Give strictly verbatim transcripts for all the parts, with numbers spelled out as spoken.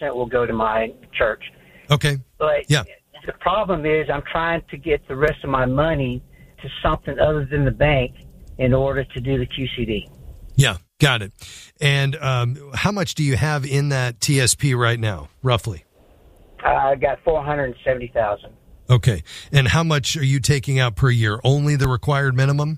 percent will go to my church. Okay. But yeah. the problem is I'm trying to get the rest of my money to something other than the bank in order to do the Q C D. Yeah, got it. And um, how much do you have in that T S P right now, roughly? Uh, I got four hundred seventy thousand dollars. Okay. And how much are you taking out per year? Only the required minimum?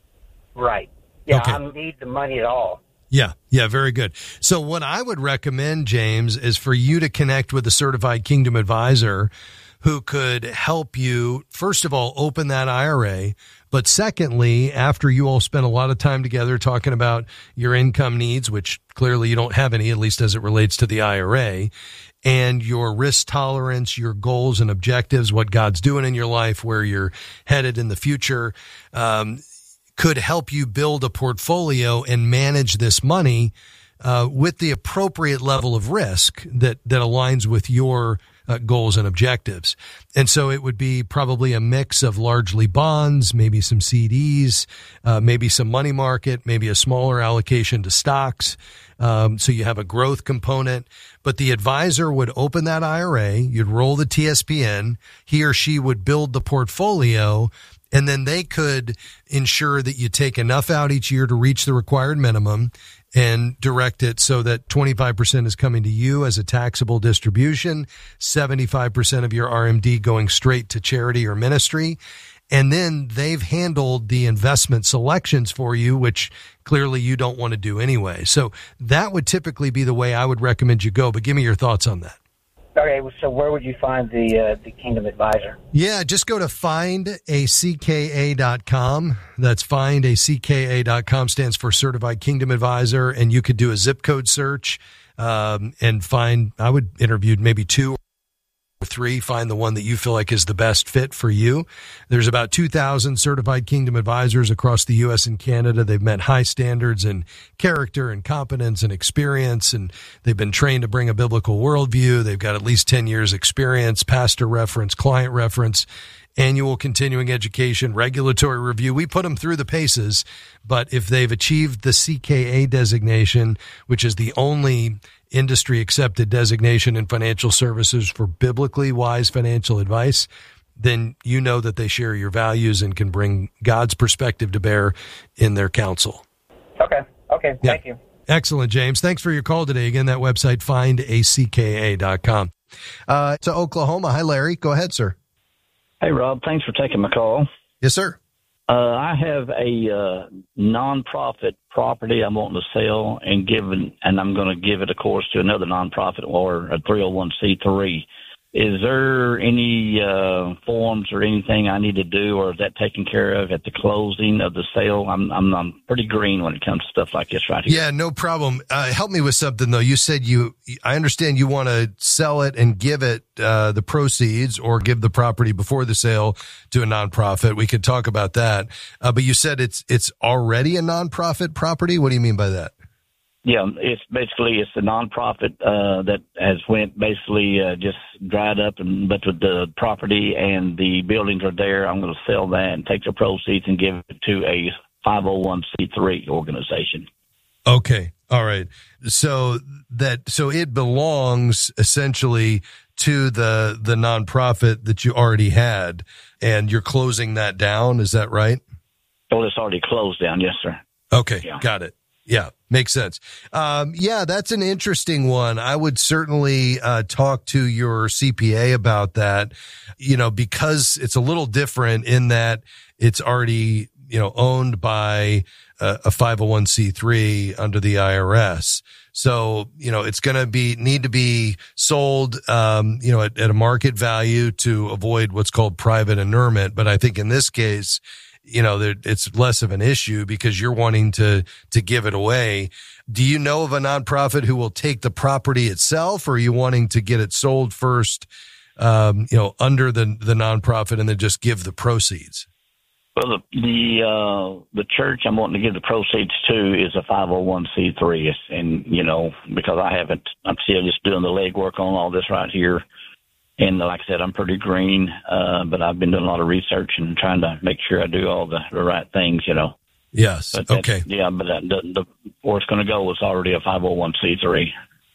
Right. Yeah, okay. I don't need the money at all. Yeah, yeah, very good. So what I would recommend, James, is for you to connect with a certified Kingdom advisor who could help you, first of all, open that I R A. But secondly, after you all spend a lot of time together talking about your income needs, which clearly you don't have any, at least as it relates to the I R A, and your risk tolerance, your goals and objectives, what God's doing in your life, where you're headed in the future, um, could help you build a portfolio and manage this money uh, with the appropriate level of risk that, that aligns with your uh, goals and objectives. And so it would be probably a mix of largely bonds, maybe some C Ds, uh, maybe some money market, maybe a smaller allocation to stocks. Um, so you have a growth component, but the advisor would open that I R A, you'd roll the T S P in, he or she would build the portfolio, and then they could ensure that you take enough out each year to reach the required minimum and direct it so that twenty-five percent is coming to you as a taxable distribution, seventy-five percent of your R M D going straight to charity or ministry. And then they've handled the investment selections for you, which clearly you don't want to do anyway. So that would typically be the way I would recommend you go. But give me your thoughts on that. Okay, so where would you find the uh, the Kingdom advisor? Yeah, just go to find a c k a dot com. That's find a c k a dot com, stands for Certified Kingdom Advisor, and you could do a zip code search um, and find, I would interview maybe two or three, find the one that you feel like is the best fit for you. There's about two thousand certified Kingdom advisors across the U S and Canada. They've met high standards in character and competence and experience, and they've been trained to bring a biblical worldview. They've got at least ten years experience, pastor reference, client reference, annual continuing education, regulatory review. We put them through the paces, but if they've achieved the C K A designation, which is the only industry accepted designation in financial services for biblically wise financial advice, then you know that they share your values and can bring God's perspective to bear in their counsel. Okay. Okay. Yeah. Thank you. Excellent, James. Thanks for your call today. Again, that website, find a c k a dot com. Uh, to Oklahoma. Hi, Larry. Go ahead, sir. Hey, Rob. Thanks for taking my call. Yes, sir. Uh, I have a uh, nonprofit property I'm wanting to sell and give, it, and I'm going to give it, of course, to another nonprofit or a three oh one c three. Is there any uh, forms or anything I need to do, or is that taken care of at the closing of the sale? I'm I'm, I'm pretty green when it comes to stuff like this right here. Yeah, no problem. Uh, help me with something, though. You said you, I understand you want to sell it and give it uh, the proceeds or give the property before the sale to a nonprofit. We could talk about that. Uh, but you said it's it's already a nonprofit property? What do you mean by that? Yeah, it's basically it's a nonprofit uh, that has went basically uh, just dried up, and but with the property and the buildings are there, I'm going to sell that and take the proceeds and give it to a five oh one c three organization. Okay, all right. So that so it belongs essentially to the the nonprofit that you already had, and you're closing that down. Is that right? Well, it's already closed down. Yes, sir. Okay, yeah. Got it. Yeah, makes sense. Um, yeah, that's an interesting one. I would certainly uh, talk to your C P A about that, you know, because it's a little different in that it's already, you know, owned by a, a five oh one c three under the I R S. So, you know, it's going to be, need to be sold, um, you know, at, at a market value to avoid what's called private annulment. But I think in this case, you know, it's less of an issue because you're wanting to, to give it away. Do you know of a nonprofit who will take the property itself, or are you wanting to get it sold first, um, you know, under the, the nonprofit and then just give the proceeds? Well, the, the, uh, the church I'm wanting to give the proceeds to is a five oh one c three. And, you know, because I haven't, I'm still just doing the legwork on all this right here. And like I said, I'm pretty green, uh, but I've been doing a lot of research and trying to make sure I do all the, the right things, you know. Yes. But that, okay. Yeah, but that, the, the where it's going to go is already a five oh one c three.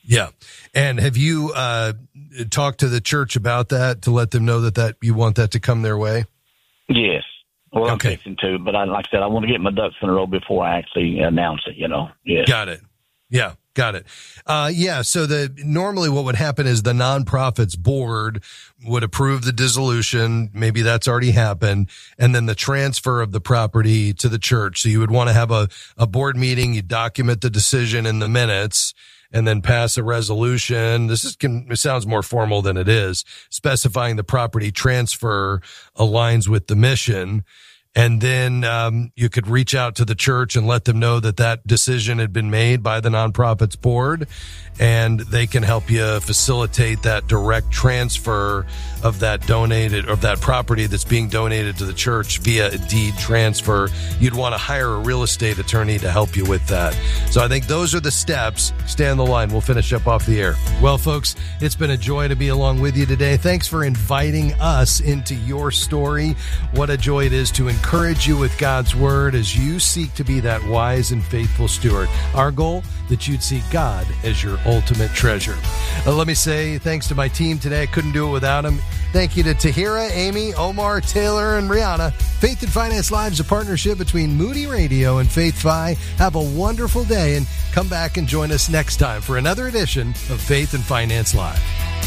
Yeah. And have you uh, talked to the church about that to let them know that, that you want that to come their way? Yes. Well, okay. I'm fixing to, but I, like I said, I want to get my ducks in a row before I actually announce it, you know. Yeah. Got it. Yeah. Got it. Uh, yeah. So the normally what would happen is the nonprofits board would approve the dissolution. Maybe that's already happened. And then the transfer of the property to the church. So you would want to have a, a board meeting. You document the decision in the minutes and then pass a resolution. This is, can, it sounds more formal than it is, specifying the property transfer aligns with the mission. And then um, you could reach out to the church and let them know that that decision had been made by the nonprofits board, and they can help you facilitate that direct transfer of that donated, of that property that's being donated to the church via a deed transfer. You'd want to hire a real estate attorney to help you with that. So I think those are the steps. Stay on the line. We'll finish up off the air. Well, folks, it's been a joy to be along with you today. Thanks for inviting us into your story. What a joy it is to encourage you with God's word as you seek to be that wise and faithful steward. Our goal, that you'd see God as your ultimate treasure. Uh, let me say thanks to my team today. I couldn't do it without them. Thank you to Tahira, Amy, Omar, Taylor, and Rihanna. Faith and Finance Live is a partnership between Moody Radio and Faith Fi. Have a wonderful day and come back and join us next time for another edition of Faith and Finance Live.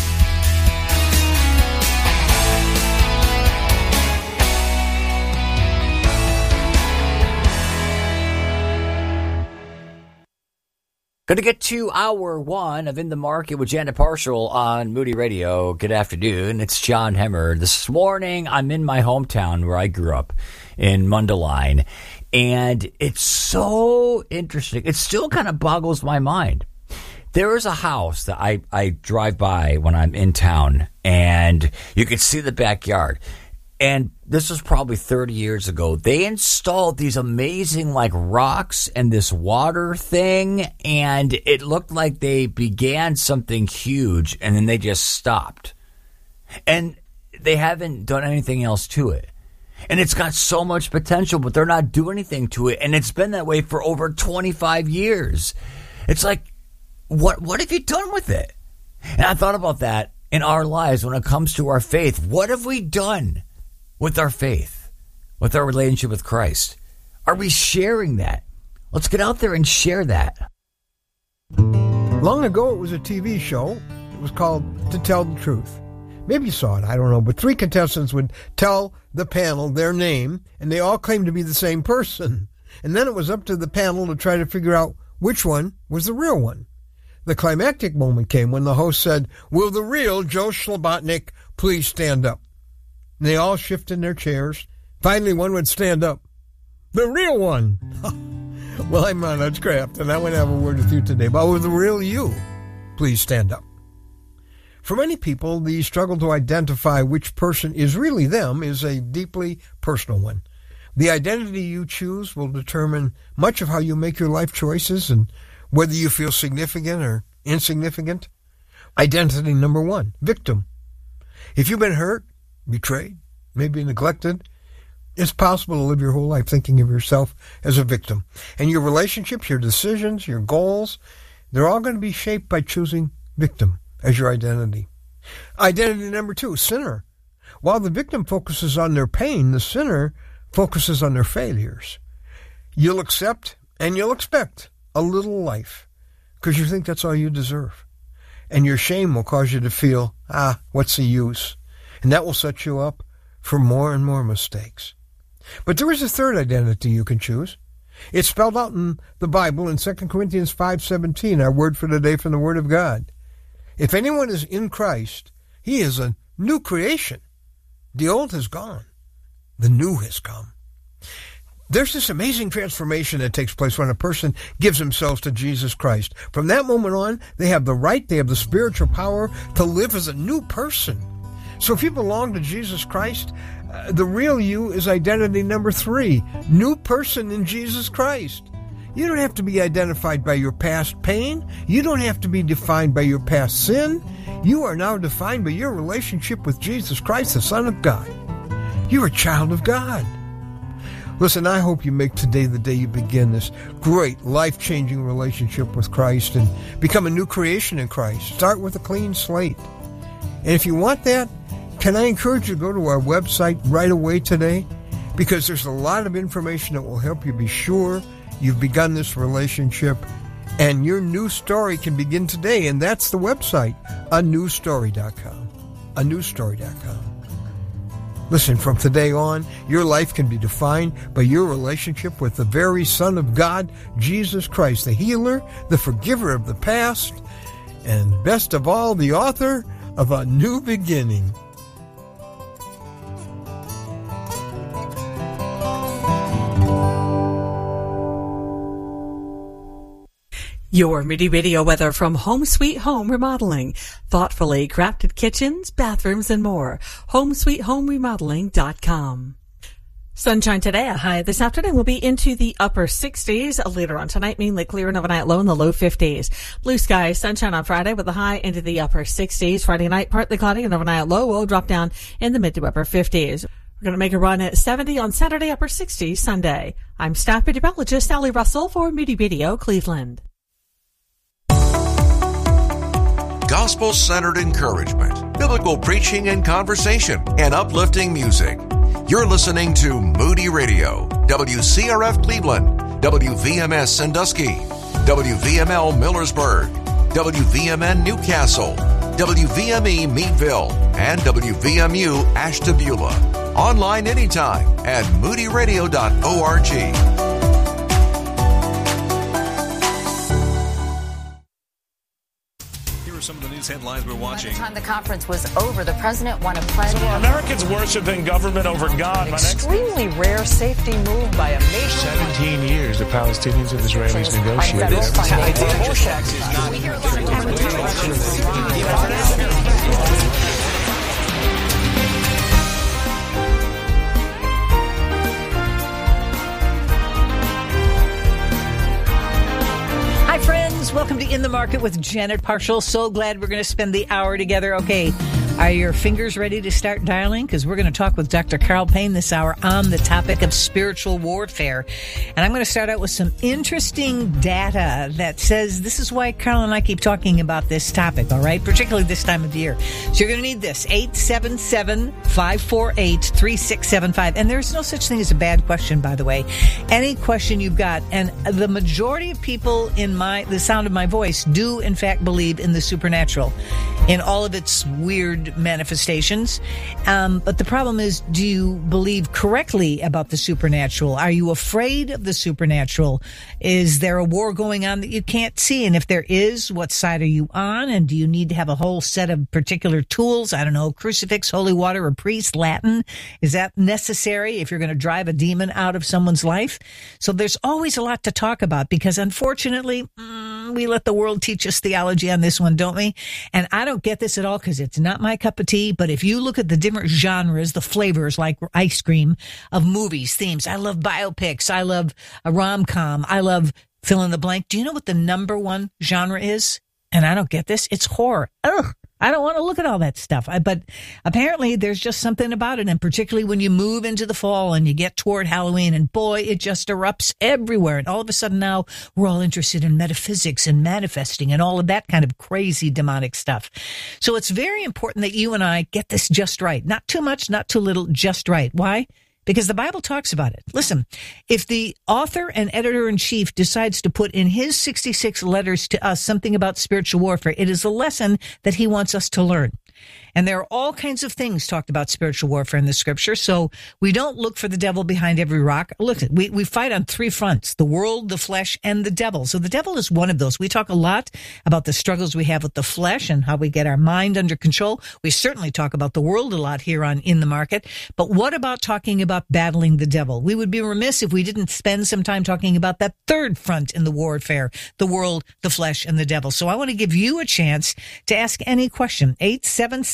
Going to get to hour one of In the Market with Janet Parshall on Moody Radio. Good afternoon. It's John Hemmer. This morning, I'm in my hometown where I grew up in Mundelein. And it's so interesting. It still kind of boggles my mind. There is a house that I, I drive by when I'm in town, and you can see the backyard. And this was probably thirty years ago. They installed these amazing like rocks and this water thing, and it looked like they began something huge and then they just stopped. And they haven't done anything else to it. And it's got so much potential, but they're not doing anything to it. And it's been that way for over twenty-five years. It's like, what what have you done with it? And I thought about that in our lives when it comes to our faith. What have we done with our faith, with our relationship with Christ? Are we sharing that? Let's get out there and share that. Long ago, it was a T V show. It was called To Tell the Truth. Maybe you saw it, I don't know. But three contestants would tell the panel their name, and they all claimed to be the same person. And then it was up to the panel to try to figure out which one was the real one. The climactic moment came when the host said, "Will the real Joe Slobotnik please stand up?" And they all shifted in their chairs. Finally, one would stand up. The real one. Well, I'm Ron Hutchcraft, and I want to have a word with you today about will the real you please stand up. For many people, the struggle to identify which person is really them is a deeply personal one. The identity you choose will determine much of how you make your life choices and whether you feel significant or insignificant. Identity number one, victim. If you've been hurt, betrayed, maybe neglected, it's possible to live your whole life thinking of yourself as a victim. And your relationships, your decisions, your goals, they're all going to be shaped by choosing victim as your identity. Identity number two, sinner. While the victim focuses on their pain, the sinner focuses on their failures. You'll accept and you'll expect a little life because you think that's all you deserve. And your shame will cause you to feel, ah, what's the use? And that will set you up for more and more mistakes. But there is a third identity you can choose. It's spelled out in the Bible in Second Corinthians five seventeen, our word for today from the Word of God. If anyone is in Christ, he is a new creation. The old has gone. The new has come. There's this amazing transformation that takes place when a person gives themselves to Jesus Christ. From that moment on, they have the right, they have the spiritual power to live as a new person. So if you belong to Jesus Christ, uh, the real you is identity number three, new person in Jesus Christ. You don't have to be identified by your past pain. You don't have to be defined by your past sin. You are now defined by your relationship with Jesus Christ, the Son of God. You're a child of God. Listen, I hope you make today the day you begin this great, life-changing relationship with Christ and become a new creation in Christ. Start with a clean slate. And if you want that, can I encourage you to go to our website right away today? Because there's a lot of information that will help you be sure you've begun this relationship, and your new story can begin today. And that's the website, a new story dot com. a new story dot com. Listen, from today on, your life can be defined by your relationship with the very Son of God, Jesus Christ, the healer, the forgiver of the past, and best of all, the author of a new beginning. Your Moody Radio weather from Home Sweet Home Remodeling. Thoughtfully crafted kitchens, bathrooms, and more. home sweet home remodeling dot com. Sunshine today, a high this afternoon will be into the upper sixties. Later on tonight, mainly clear and overnight low in the low fifties. Blue skies, sunshine on Friday with a high into the upper sixties. Friday night, partly cloudy and overnight low will drop down in the mid to upper fifties. We're going to make a run at seventy on Saturday, upper sixties Sunday. I'm staff meteorologist Sally Russell for Moody Radio, Cleveland. Gospel-centered encouragement, biblical preaching and conversation, and uplifting music. You're listening to Moody Radio, W C R F Cleveland, W V M S Sandusky, W V M L Millersburg, W V M N Newcastle, W V M E Meadville, and W V M U Ashtabula. Online anytime at moody radio dot org. Some of the news headlines we're watching. By the time the conference was over, the president won a pledge. So Americans worshiping government over God. An extremely rare safety move by a nation. Seventeen years the Palestinians and Israelis negotiated. Hi, friends. Welcome to In the Market with Janet Parshall. So glad we're going to spend the hour together. Okay, are your fingers ready to start dialing? Because we're going to talk with Doctor Carl Payne this hour on the topic of spiritual warfare. And I'm going to start out with some interesting data that says this is why Carl and I keep talking about this topic, all right? Particularly this time of year. So you're going to need this, eight seven seven, five four eight, three six seven five. And there's no such thing as a bad question, by the way. Any question you've got. And the majority of people in my the sound of my voice do, in fact, believe in the supernatural in all of its weird manifestations. Um, but the problem is, do you believe correctly about the supernatural? Are you afraid of the supernatural? Is there a war going on that you can't see? And if there is, what side are you on? And do you need to have a whole set of particular tools? I don't know, crucifix, holy water, a priest, Latin. Is that necessary if you're going to drive a demon out of someone's life? So there's always a lot to talk about because unfortunately, mm, we let the world teach us theology on this one, don't we? And I don't get this at all because it's not my cup of tea. But if you look at the different genres, the flavors like ice cream of movies, themes, I love biopics. I love a rom-com. I love fill in the blank. Do you know what the number one genre is? And I don't get this. It's horror. Ugh. I don't want to look at all that stuff. I, but apparently there's just something about it. And particularly when you move into the fall and you get toward Halloween and boy, it just erupts everywhere. And all of a sudden now we're all interested in metaphysics and manifesting and all of that kind of crazy demonic stuff. So it's very important that you and I get this just right. Not too much, not too little, just right. Why? Because the Bible talks about it. Listen, if the author and editor-in-chief decides to put in his sixty-six letters to us something about spiritual warfare, it is a lesson that he wants us to learn. And there are all kinds of things talked about spiritual warfare in the scripture. So we don't look for the devil behind every rock. Look, we, we fight on three fronts, the world, the flesh, and the devil. So the devil is one of those. We talk a lot about the struggles we have with the flesh and how we get our mind under control. We certainly talk about the world a lot here on In the Market. But what about talking about battling the devil? We would be remiss if we didn't spend some time talking about that third front in the warfare, the world, the flesh, and the devil. So I want to give you a chance to ask any question. eight seven seven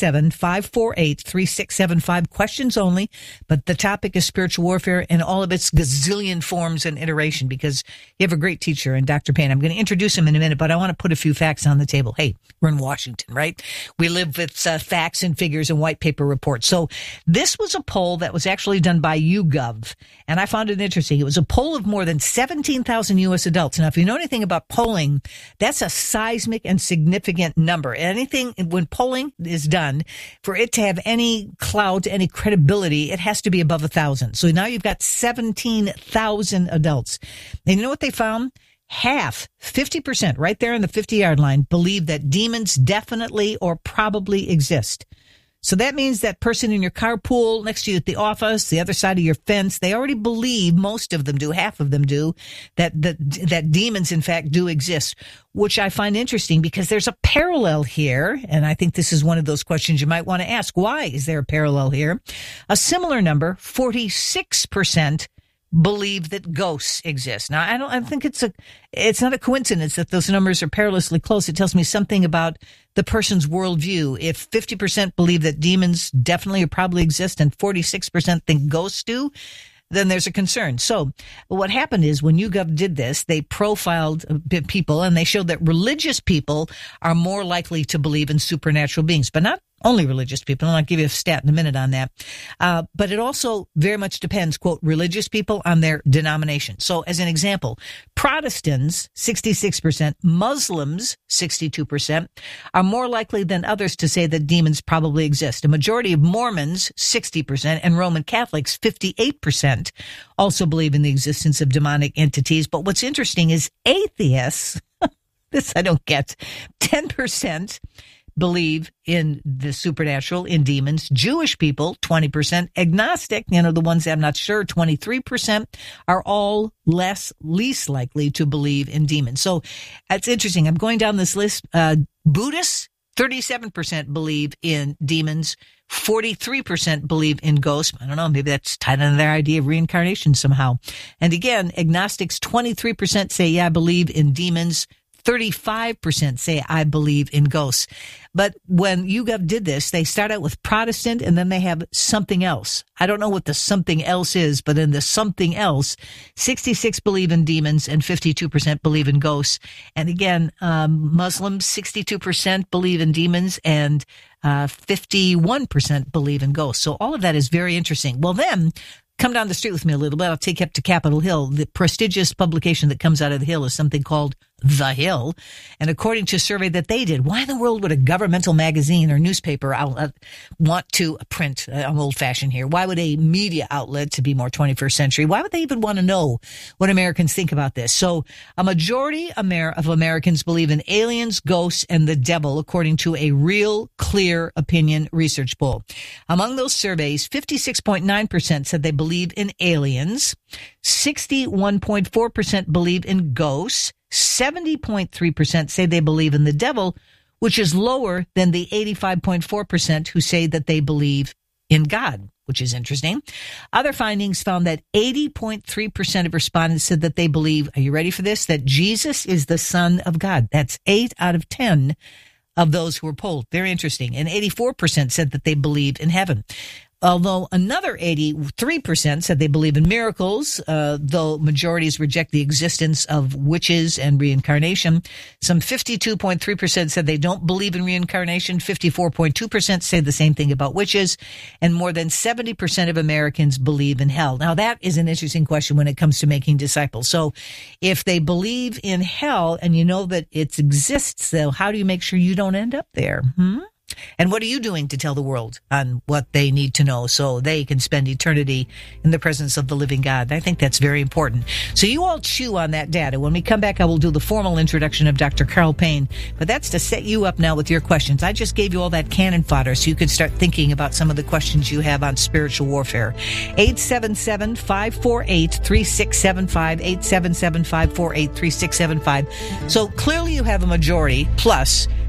seven, five four eight, three six seven five. Questions only, but the topic is spiritual warfare in all of its gazillion forms and iteration, because you have a great teacher in Doctor Payne. I'm going to introduce him in a minute, but I want to put a few facts on the table. Hey, we're in Washington, right? We live with uh, facts and figures and white paper reports. So this was a poll that was actually done by YouGov, and I found it interesting. It was a poll of more than seventeen thousand U S adults. Now, if you know anything about polling, that's a seismic and significant number. Anything, when polling is done, for it to have any clout, any credibility, it has to be above a thousand. So now you've got seventeen thousand adults. And you know what they found? Half, fifty percent, right there in the fifty-yard line, believe that demons definitely or probably exist. So that means that person in your carpool, next to you at the office, the other side of your fence, they already believe, most of them do, half of them do, that, that, that demons, in fact, do exist, which I find interesting because there's a parallel here. And I think this is one of those questions you might want to ask. Why is there a parallel here? A similar number, forty-six percent, believe that ghosts exist. Now, I don't, I think it's a, it's not a coincidence that those numbers are perilously close. It tells me something about the person's worldview. If fifty percent believe that demons definitely or probably exist and forty-six percent think ghosts do, then there's a concern. So what happened is when YouGov did this, they profiled people and they showed that religious people are more likely to believe in supernatural beings, but not only religious people. And I'll give you a stat in a minute on that. Uh, but it also very much depends, quote, religious people on their denomination. So as an example, Protestants, sixty-six percent, Muslims, sixty-two percent, are more likely than others to say that demons probably exist. A majority of Mormons, sixty percent, and Roman Catholics, fifty-eight percent, also believe in the existence of demonic entities. But what's interesting is atheists, this I don't get, ten percent believe in the supernatural, in demons. Jewish people, twenty percent. Agnostic, you know, the ones that I'm not sure, twenty-three percent, are all less, least likely to believe in demons. So it's interesting. I'm going down this list. Uh, Buddhists, thirty-seven percent believe in demons. forty-three percent believe in ghosts. I don't know, maybe that's tied into their idea of reincarnation somehow. And again, agnostics, twenty-three percent say, yeah, I believe in demons. thirty-five percent say, I believe in ghosts. But when YouGov did this, they start out with Protestant and then they have something else. I don't know what the something else is, but in the something else, sixty-six believe in demons and fifty-two percent believe in ghosts. And again, um, Muslims, sixty-two percent believe in demons and uh, fifty-one percent believe in ghosts. So all of that is very interesting. Well, then, come down the street with me a little bit. I'll take you up to Capitol Hill. The prestigious publication that comes out of the Hill is something called The Hill. And according to a survey that they did, why in the world would a governmental magazine or newspaper outlet want to print? I'm old-fashioned here. Why would a media outlet, to be more twenty-first century, why would they even want to know what Americans think about this? So a majority of Americans believe in aliens, ghosts, and the devil, according to a Real Clear Opinion research poll. Among those surveys, fifty-six point nine percent said they believe in aliens, sixty-one point four percent believe in ghosts, seventy point three percent say they believe in the devil, which is lower than the eighty-five point four percent who say that they believe in God, which is interesting. Other findings found that eighty point three percent of respondents said that they believe, are you ready for this, that Jesus is the Son of God. That's eight out of ten of those who were polled. Very interesting. And eighty-four percent said that they believe in heaven. Although another eighty-three percent said they believe in miracles, uh, though majorities reject the existence of witches and reincarnation. Some fifty-two point three percent said they don't believe in reincarnation. fifty-four point two percent say the same thing about witches. And more than seventy percent of Americans believe in hell. Now, that is an interesting question when it comes to making disciples. So if they believe in hell and you know that it exists, though, how do you make sure you don't end up there? Hmm? And what are you doing to tell the world on what they need to know so they can spend eternity in the presence of the living God? I think that's very important. So you all chew on that data. When we come back, I will do the formal introduction of Doctor Carl Payne. But that's to set you up now with your questions. I just gave you all that cannon fodder so you can start thinking about some of the questions you have on spiritual warfare. eight seven seven, five four eight, three six seven five, eight seven seven, five four eight, three six seven five. So clearly you have a majority plus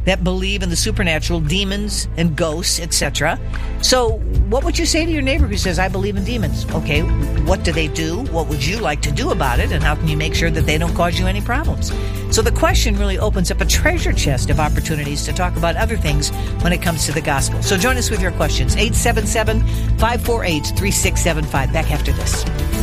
that believe in the supernatural, demons and ghosts, et cetera. So what would you say to your neighbor who says, I believe in demons? Okay, what do they do? What would you like to do about it? And how can you make sure that they don't cause you any problems? So the question really opens up a treasure chest of opportunities to talk about other things when it comes to the gospel. So join us with your questions. eight seven seven, five four eight, three six seven five. Back after this.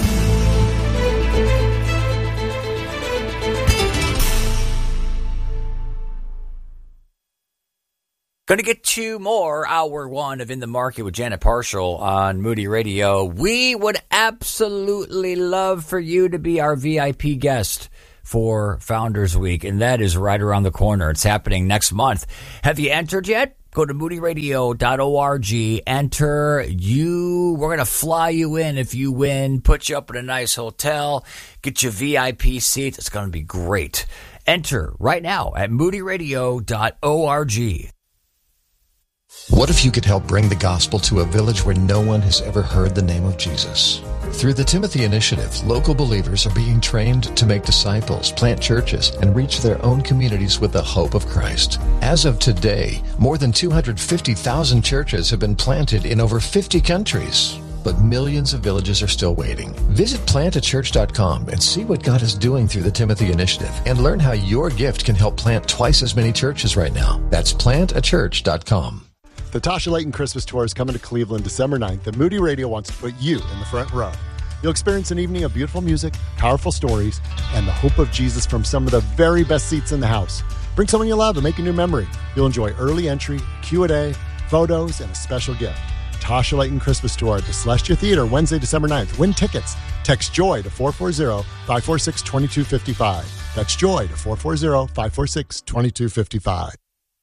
Going to get to more hour one of In the Market with Janet Parshall on Moody Radio. We would absolutely love for you to be our V I P guest for Founders Week, and that is right around the corner. It's happening next month. Have you entered yet? Go to moody radio dot org. Enter. You. We're going to fly you in if you win, put you up in a nice hotel, get you V I P seats. It's going to be great. Enter right now at moody radio dot org. What if you could help bring the gospel to a village where no one has ever heard the name of Jesus? Through the Timothy Initiative, local believers are being trained to make disciples, plant churches, and reach their own communities with the hope of Christ. As of today, more than two hundred fifty thousand churches have been planted in over fifty countries. But millions of villages are still waiting. Visit plant a church dot com and see what God is doing through the Timothy Initiative and learn how your gift can help plant twice as many churches right now. That's plant a church dot com. The Tasha Layton Christmas Tour is coming to Cleveland December ninth, and Moody Radio wants to put you in the front row. You'll experience an evening of beautiful music, powerful stories, and the hope of Jesus from some of the very best seats in the house. Bring someone you love and make a new memory. You'll enjoy early entry, Q and A, photos, and a special gift. Tasha Layton Christmas Tour at the Celestia Theater, Wednesday, December ninth. Win tickets. Text JOY to four four zero, five four six, two two five five. That's JOY to four four zero, five four six, two two five five.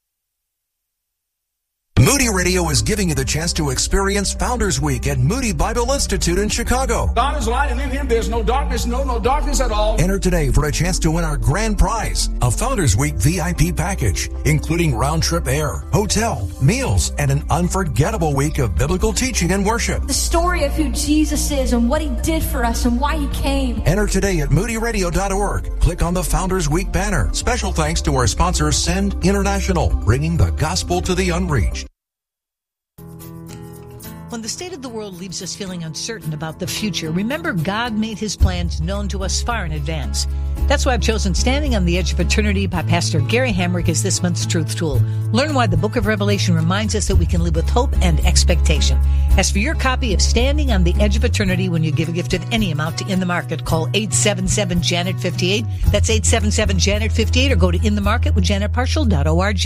Moody Radio is giving you the chance to experience Founders Week at Moody Bible Institute in Chicago. God is light, and in Him there's no darkness, no, no darkness at all. Enter today for a chance to win our grand prize, a Founders Week V I P package, including round-trip air, hotel, meals, and an unforgettable week of biblical teaching and worship. The story of who Jesus is and what He did for us and why He came. Enter today at moody radio dot org. Click on the Founders Week banner. Special thanks to our sponsor, Send International, bringing the gospel to the unreached. When the state of the world leaves us feeling uncertain about the future, remember God made His plans known to us far in advance. That's why I've chosen Standing on the Edge of Eternity by Pastor Gary Hamrick as this month's Truth Tool. Learn why the book of Revelation reminds us that we can live with hope and expectation. As for your copy of Standing on the Edge of Eternity, when you give a gift of any amount to In the Market, call eight seven seven, Janet fifty-eight. That's eight seven seven, Janet fifty-eight, or go to in the market with janet parshall dot org.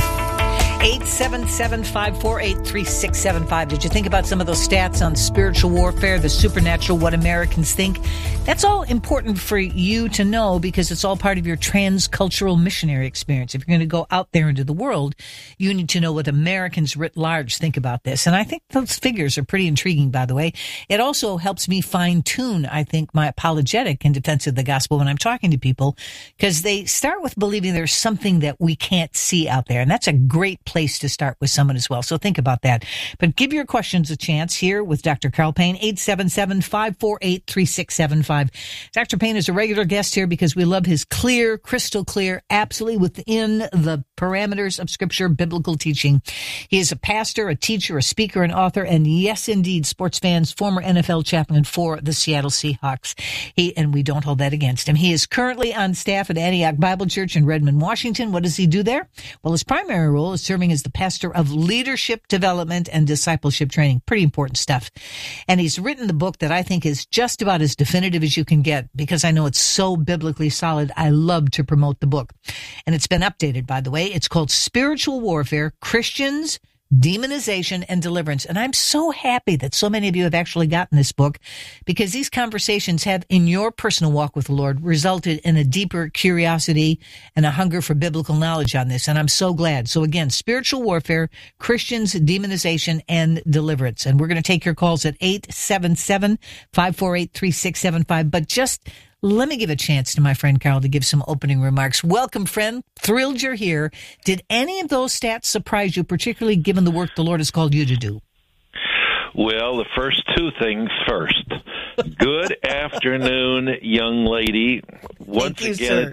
eight seven seven, five four eight, three six seven five. Did you think about some of those stats on spiritual warfare, the supernatural, what Americans think? That's all important for you to know because it's all part of your transcultural missionary experience. If you're going to go out there into the world, you need to know what Americans writ large think about this. And I think those figures are pretty intriguing, by the way. It also helps me fine-tune, I think, my apologetic in defense of the gospel when I'm talking to people, because they start with believing there's something that we can't see out there. And that's a great place to start with someone as well. So think about that. But give your questions a chance here with Doctor Carl Payne, eight seven seven, five four eight, three six seven five. Doctor Payne is a regular guest here because we love his clear, crystal clear, absolutely within the parameters of Scripture, biblical teaching. He is a pastor, a teacher, a speaker, an author, and yes, indeed, sports fans, former N F L chaplain for the Seattle Seahawks. He, and we don't hold that against him. He is currently on staff at Antioch Bible Church in Redmond, Washington. What does he do there? Well, his primary role is serving as the pastor of leadership development and discipleship training. Pretty important stuff. And he's written the book that I think is just about as definitive as you can get because I know it's so biblically solid. I love to promote the book. And it's been updated, by the way. It's called Spiritual Warfare, Christians, Demonization and Deliverance. And I'm so happy that so many of you have actually gotten this book because these conversations have, in your personal walk with the Lord, resulted in a deeper curiosity and a hunger for biblical knowledge on this. And I'm so glad. So again, Spiritual Warfare, Christians, Demonization and Deliverance. And we're going to take your calls at eight seven seven, five four eight, three six seven five. But just let me give a chance to my friend Carl to give some opening remarks. Welcome, friend. Thrilled you're here. Did any of those stats surprise you, particularly given the work the Lord has called you to do? Well, the first two things first. Good afternoon, young lady. Once you, again, sir. it's a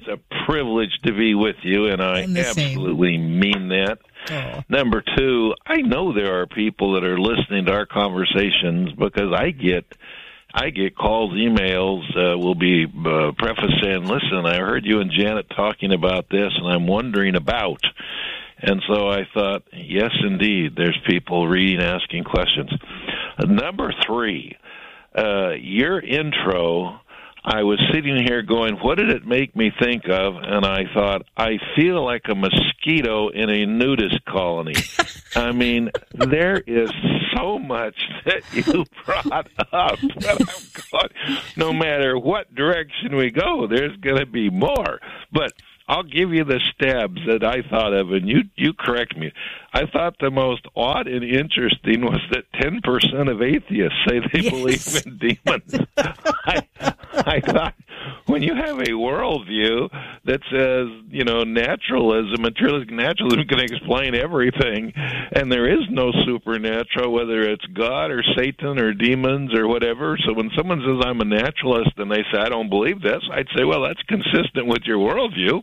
privilege to be with you, and I absolutely same. mean that. Oh. Number two, I know there are people that are listening to our conversations because I get I get calls, emails, uh, will be uh, preface saying, listen, I heard you and Janet talking about this, and I'm wondering about. And so I thought, yes, indeed, there's people reading, asking questions. Uh, number three, uh, your intro, I was sitting here going, what did it make me think of? And I thought, I feel like a mosquito in a nudist colony. I mean, there is so much that you brought up that I'm going, no matter what direction we go, there's going to be more. But I'll give you the stabs that I thought of, and you you correct me. I thought the most odd and interesting was that ten percent of atheists say they yes. believe in demons. I, I thought, when you have a worldview that says, you know, naturalism, materialistic naturalism can explain everything, and there is no supernatural, whether it's God or Satan or demons or whatever. So when someone says, I'm a naturalist, and they say, I don't believe this, I'd say, well, that's consistent with your worldview.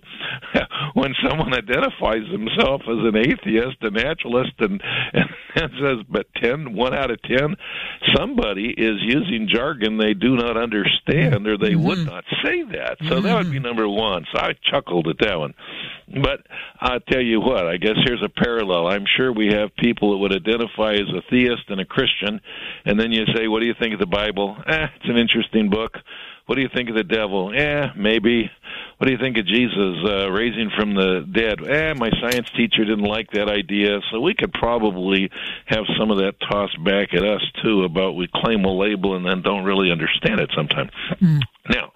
When someone identifies themselves as an atheist, a naturalist, and, and, and says, but ten, one out of ten, somebody is using jargon they do not understand, or they mm-hmm. would not say that. So mm-hmm. that would be number one. So I chuckled at that one. But I'll tell you what, I guess here's a parallel. I'm sure we have people that would identify as a theist and a Christian, and then you say, what do you think of the Bible? Eh, it's an interesting book. What do you think of the devil? Eh, maybe. What do you think of Jesus uh, raising from the dead? Eh, my science teacher didn't like that idea. So we could probably have some of that tossed back at us, too, about we claim a label and then don't really understand it sometimes. Mm. Now,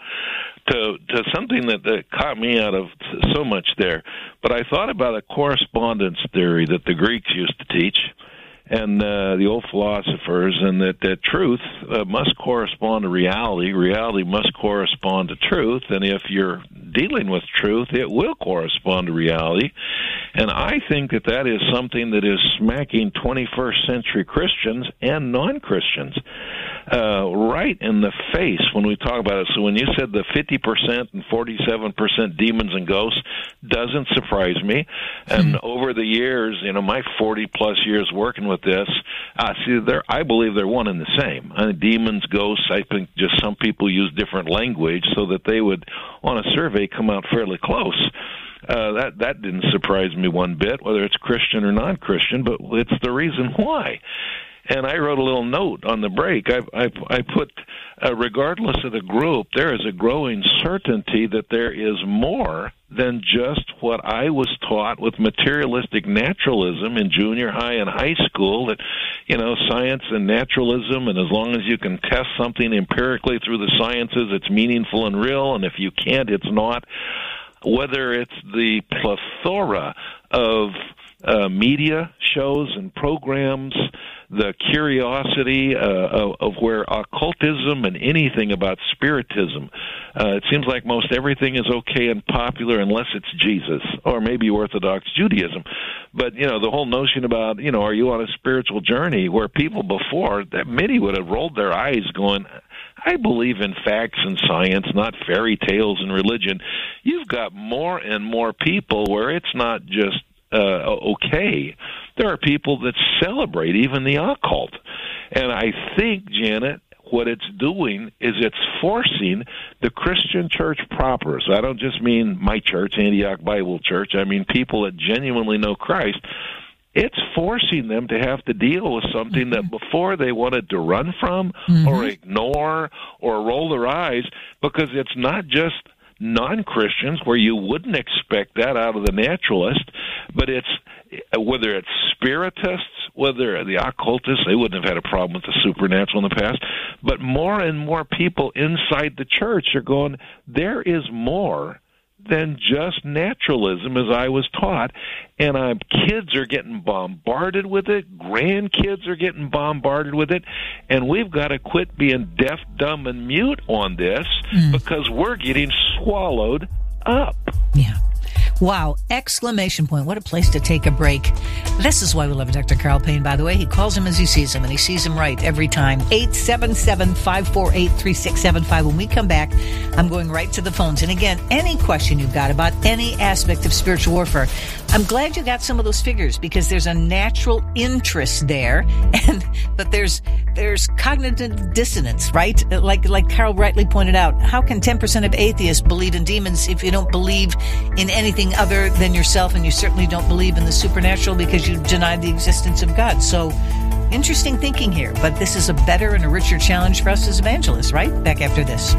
to to something that, that caught me out of so much there, but I thought about a correspondence theory that the Greeks used to teach, and uh, the old philosophers, and that, that truth uh, must correspond to reality. Reality must correspond to truth, and if you're dealing with truth, it will correspond to reality. And I think that that is something that is smacking twenty-first century Christians and non-Christians uh, right in the face when we talk about it. So when you said the fifty percent and forty-seven percent demons and ghosts, doesn't surprise me. And mm-hmm. over the years, you know, my forty-plus years working with this, uh, see, they're, I believe they're one and the same. Uh, demons, ghosts, I think just some people use different language so that they would, on a survey, come out fairly close. Uh, that that didn't surprise me one bit, whether it's Christian or non-Christian, but it's the reason why. And I wrote a little note on the break. I, I, I put, uh, regardless of the group, there is a growing certainty that there is more than just what I was taught with materialistic naturalism in junior high and high school, that, you know, science and naturalism, and as long as you can test something empirically through the sciences, it's meaningful and real, and if you can't, it's not. Whether it's the plethora of uh, media shows and programs, the curiosity uh, of, of where occultism and anything about spiritism, uh, it seems like most everything is okay and popular unless it's Jesus or maybe Orthodox Judaism. But, you know, the whole notion about, you know, are you on a spiritual journey, where people before, that many would have rolled their eyes going, I believe in facts and science, not fairy tales and religion. You've got more and more people where it's not just uh, okay. There are people that celebrate even the occult. And I think, Janet, what it's doing is it's forcing the Christian church proper. So I don't just mean my church, Antioch Bible Church. I mean people that genuinely know Christ. It's forcing them to have to deal with something that before they wanted to run from mm-hmm. or ignore or roll their eyes, because it's not just non-Christians where you wouldn't expect that out of the naturalist, but it's whether it's spiritists, whether the occultists, they wouldn't have had a problem with the supernatural in the past, but more and more people inside the church are going, there is more than just naturalism as I was taught, and uh, kids are getting bombarded with it, grandkids are getting bombarded with it, and we've got to quit being deaf, dumb, and mute on this mm. because we're getting swallowed up. Yeah. Wow. Exclamation point. What a place to take a break. This is why we love Doctor Carl Payne, by the way. He calls him as he sees him, and he sees him right every time. eight seven seven, five four eight, three six seven five. When we come back, I'm going right to the phones. And again, any question you've got about any aspect of spiritual warfare, I'm glad you got some of those figures, because there's a natural interest there, and but there's there's cognitive dissonance, right? Like like Carl rightly pointed out, how can ten percent of atheists believe in demons if you don't believe in anything other than yourself, and you certainly don't believe in the supernatural because you deny the existence of God? So interesting thinking here, but this is a better and a richer challenge for us as evangelists, right? Back after this.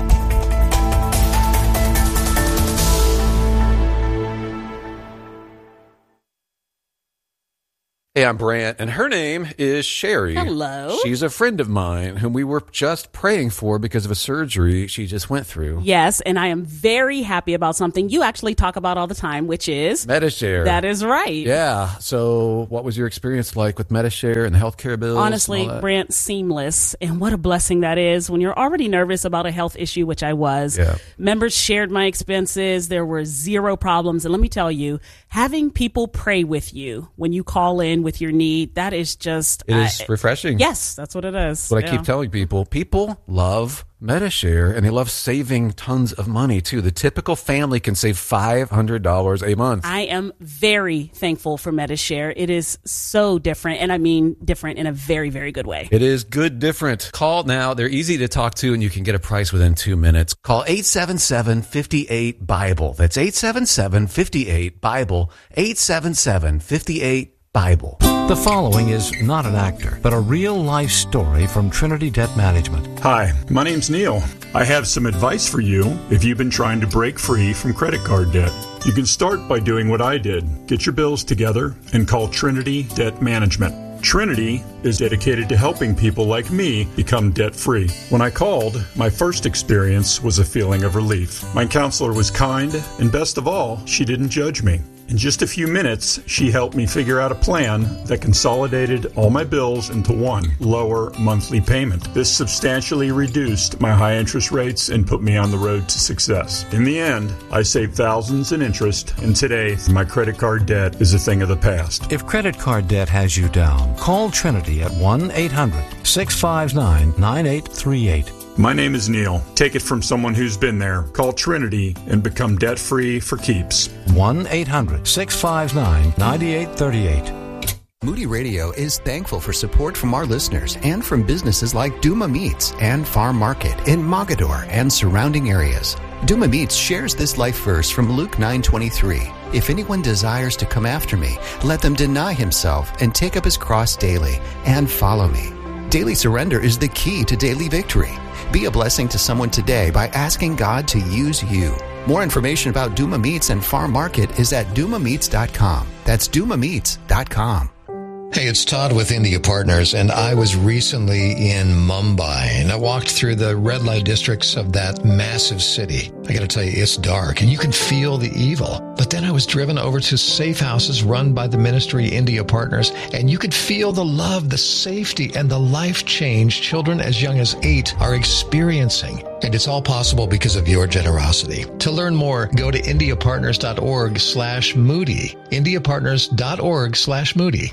Hey, I'm Brant, and her name is Sherry. Hello. She's a friend of mine whom we were just praying for because of a surgery she just went through. Yes, and I am very happy about something you actually talk about all the time, which is Medi-Share. That is right. Yeah. So what was your experience like with Medi-Share and the healthcare bills? Honestly, Brant, seamless. And what a blessing that is when you're already nervous about a health issue, which I was. Yeah. Members shared my expenses. There were zero problems. And let me tell you, having people pray with you when you call in with your need, that is just... It is uh, refreshing. Yes, that's what it is. What yeah. I keep telling people, people love Medi-Share, and they love saving tons of money, too. The typical family can save five hundred dollars a month. I am very thankful for Medi-Share. It is so different, and I mean different in a very, very good way. It is good different. Call now. They're easy to talk to, and you can get a price within two minutes. Call eight seven seven, five eight, Bible. That's eight seven seven, five eight, Bible. eight seven seven, five eight, Bible. The following is not an actor, but a real-life story from Trinity Debt Management. Hi, my name's Neil. I have some advice for you if you've been trying to break free from credit card debt. You can start by doing what I did. Get your bills together and call Trinity Debt Management. Trinity is dedicated to helping people like me become debt-free. When I called, my first experience was a feeling of relief. My counselor was kind, and best of all, she didn't judge me. In just a few minutes, she helped me figure out a plan that consolidated all my bills into one lower monthly payment. This substantially reduced my high interest rates and put me on the road to success. In the end, I saved thousands in interest, and today, my credit card debt is a thing of the past. If credit card debt has you down, call Trinity at one eight hundred, six five nine, nine eight three eight. My name is Neil. Take it from someone who's been there. Call Trinity and become debt-free for keeps. one eight hundred, six five nine, nine eight three eight. Moody Radio is thankful for support from our listeners and from businesses like Duma Meats and Farm Market in Mogador and surrounding areas. Duma Meats shares this life verse from Luke nine twenty-three. If anyone desires to come after me, let them deny himself and take up his cross daily and follow me. Daily surrender is the key to daily victory. Be a blessing to someone today by asking God to use you. More information about Duma Meats and Farm Market is at duma meats dot com. That's duma meats dot com. Hey, it's Todd with India Partners, and I was recently in Mumbai, and I walked through the red light districts of that massive city. I got to tell you, it's dark, and you can feel the evil. But then I was driven over to safe houses run by the ministry India Partners, and you could feel the love, the safety, and the life change children as young as eight are experiencing. And it's all possible because of your generosity. To learn more, go to indiapartners.org slash moody. indiapartners.org slash moody.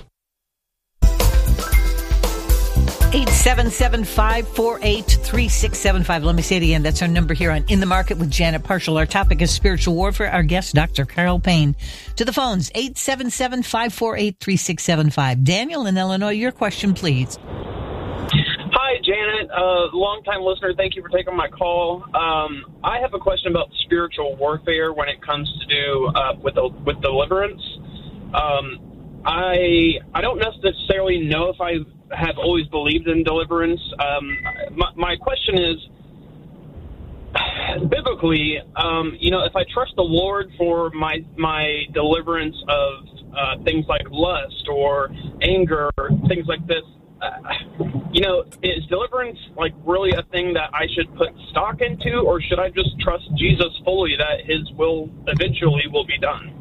eight seven seven, five four eight, three six seven five. Let me say it again. That's our number here on In the Market with Janet Parshall. Our topic is spiritual warfare. Our guest, Doctor Carl Payne. To the phones, eight seven seven, five four eight, three six seven five. Daniel in Illinois, your question, please. Hi, Janet. Uh, long-time listener. Thank you for taking my call. Um, I have a question about spiritual warfare when it comes to do uh, with with deliverance. Um, I I don't necessarily know if I have always believed in deliverance. Um, my, my question is, biblically, um, you know, if I trust the Lord for my my deliverance of uh, things like lust or anger, things like this, uh, you know, is deliverance like really a thing that I should put stock into, or should I just trust Jesus fully that His will eventually will be done?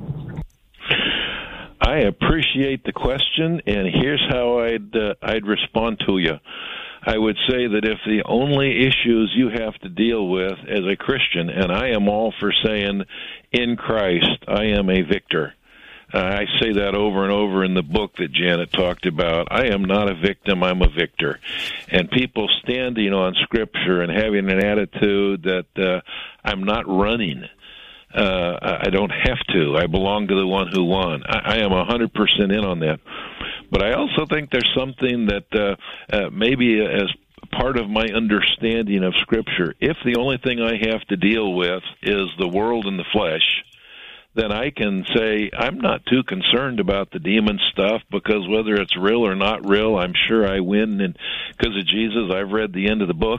I appreciate the question, and here's how I'd uh, I'd respond to you. I would say that if the only issues you have to deal with as a Christian, and I am all for saying, in Christ, I am a victor. Uh, I say that over and over in the book that Janet talked about. I am not a victim, I'm a victor. And people standing on Scripture and having an attitude that uh, I'm not running. Uh, I don't have to. I belong to the one who won. I, I am one hundred percent in on that. But I also think there's something that uh, uh, maybe as part of my understanding of Scripture, if the only thing I have to deal with is the world and the flesh, then I can say I'm not too concerned about the demon stuff, because whether it's real or not real, I'm sure I win. And because of Jesus, I've read the end of the book.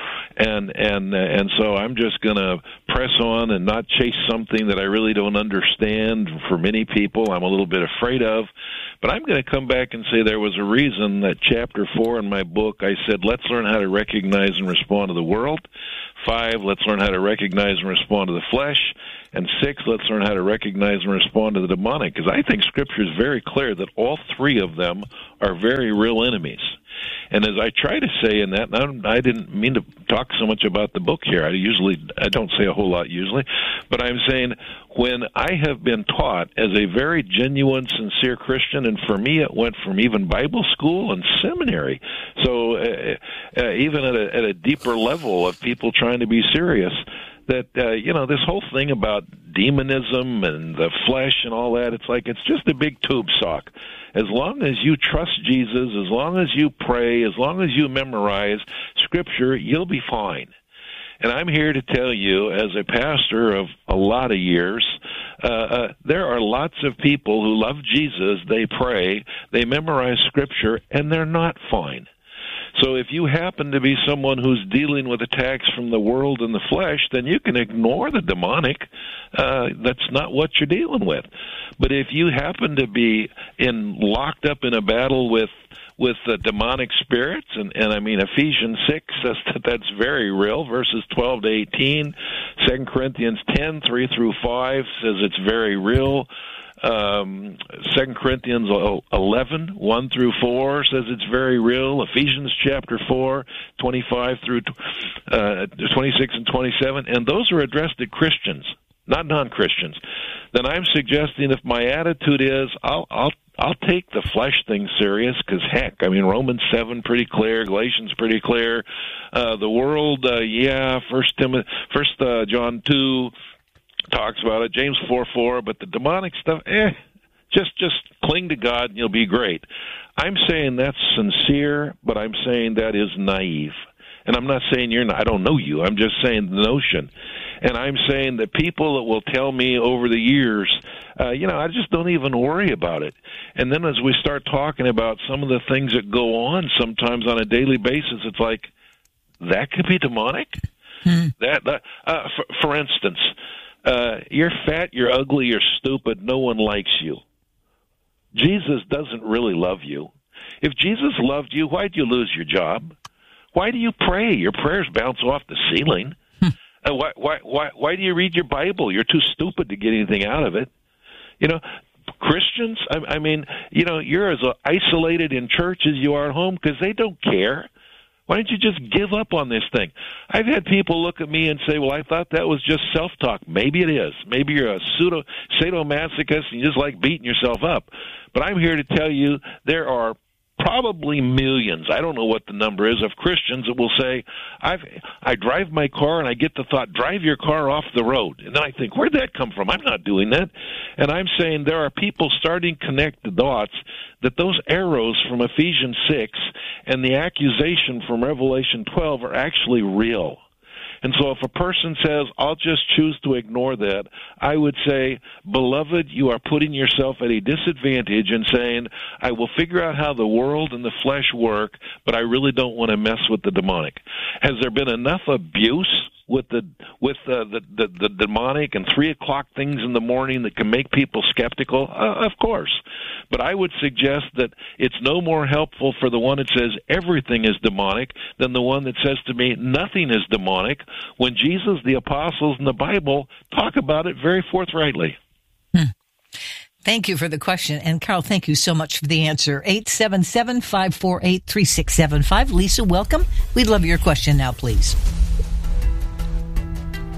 And and and so I'm just going to press on and not chase something that I really don't understand. For many people, I'm a little bit afraid of. But I'm going to come back and say there was a reason that chapter four in my book, I said, let's learn how to recognize and respond to the world. Five, let's learn how to recognize and respond to the flesh. And six, let's learn how to recognize and respond to the demonic. Because I think Scripture is very clear that all three of them are very real enemies. And as I try to say in that, and I didn't mean to talk so much about the book here. I usually, I don't say a whole lot usually, but I'm saying when I have been taught as a very genuine, sincere Christian, and for me it went from even Bible school and seminary, so uh, uh, even at a, at a deeper level of people trying to be serious, that, uh, you know, this whole thing about demonism and the flesh and all that, it's like it's just a big tube sock. As long as you trust Jesus, as long as you pray, as long as you memorize Scripture, you'll be fine. And I'm here to tell you, as a pastor of a lot of years, uh, uh, there are lots of people who love Jesus, they pray, they memorize Scripture, and they're not fine. So if you happen to be someone who's dealing with attacks from the world and the flesh, then you can ignore the demonic. Uh, that's not what you're dealing with. But if you happen to be in locked up in a battle with with uh, demonic spirits, and, and I mean Ephesians six says that that's very real, verses twelve to eighteen. Second Corinthians ten, three through five says it's very real. Um, Second Corinthians eleven, one through four says it's very real. Ephesians chapter four, twenty-five through uh, twenty-six and twenty-seven, and those are addressed to Christians, not non-Christians. Then I'm suggesting if my attitude is I'll I'll I'll take the flesh thing serious, because heck, I mean Romans seven pretty clear, Galatians pretty clear, uh, the world, uh, yeah, First Timothy, First uh, John two. Talks about it, James four four, but the demonic stuff, eh, just just cling to God and you'll be great. I'm saying that's sincere, but I'm saying that is naive. And I'm not saying you're not, I don't know you, I'm just saying the notion. And I'm saying that people that will tell me over the years, uh, you know, I just don't even worry about it. And then as we start talking about some of the things that go on sometimes on a daily basis, it's like, that could be demonic? Hmm. That, that uh, for, for instance, Uh, you're fat, you're ugly, you're stupid, no one likes you. Jesus doesn't really love you. If Jesus loved you, why'd you lose your job? Why do you pray? Your prayers bounce off the ceiling. Hmm. Uh, why, why, why, why do you read your Bible? You're too stupid to get anything out of it. You know, Christians, I, I mean, you know, you're as isolated in church as you are at home because they don't care. Why don't you just give up on this thing? I've had people look at me and say, well, I thought that was just self-talk. Maybe it is. Maybe you're a pseudo sadomasochist and you just like beating yourself up. But I'm here to tell you there are probably millions, I don't know what the number is, of Christians that will say, I've, I drive my car and I get the thought, drive your car off the road. And then I think, where'd that come from? I'm not doing that. And I'm saying there are people starting to connect the dots that those arrows from Ephesians six and the accusation from Revelation twelve are actually real. And so if a person says, I'll just choose to ignore that, I would say, beloved, you are putting yourself at a disadvantage in saying, I will figure out how the world and the flesh work, but I really don't want to mess with the demonic. Has there been enough abuse with the with the, the, the, the demonic and three o'clock things in the morning that can make people skeptical? Uh, of course. But I would suggest that it's no more helpful for the one that says everything is demonic than the one that says to me nothing is demonic, when Jesus, the apostles, and the Bible talk about it very forthrightly. Hmm. Thank you for the question. And Carl, thank you so much for the answer. eight seven seven, five four eight, three six seven five. Lisa, welcome. We'd love your question now, please.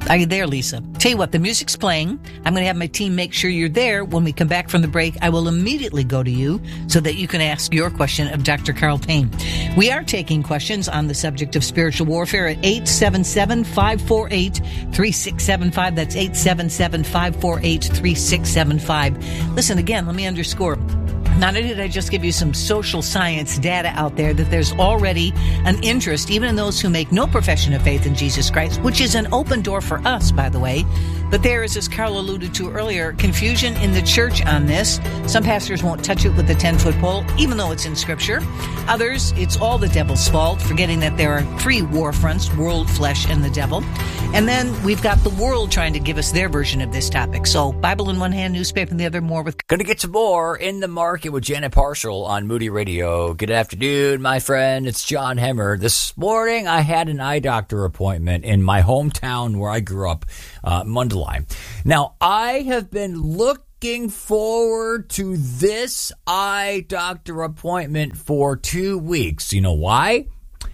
Are you there, Lisa? Tell you what, the music's playing. I'm going to have my team make sure you're there. When we come back from the break, I will immediately go to you so that you can ask your question of Doctor Carl Payne. We are taking questions on the subject of spiritual warfare at eight seven seven, five four eight, three six seven five. That's eight seven seven, five four eight, three six seven five. Listen, again, let me underscore. Not only did I just give you some social science data out there that there's already an interest, even in those who make no profession of faith in Jesus Christ, which is an open door for us, by the way. But there is, as Carl alluded to earlier, confusion in the church on this. Some pastors won't touch it with a ten-foot pole, even though it's in Scripture. Others, it's all the devil's fault, forgetting that there are three war fronts, world, flesh, and the devil. And then we've got the world trying to give us their version of this topic. So Bible in one hand, newspaper in the other, more with... Going to get some more In the Market with Janet Parshall on Moody Radio. Good afternoon, my friend. It's John Hemmer. This morning, I had an eye doctor appointment in my hometown where I grew up, uh, Mundelein. Now, I have been looking forward to this eye doctor appointment for two weeks. You know why?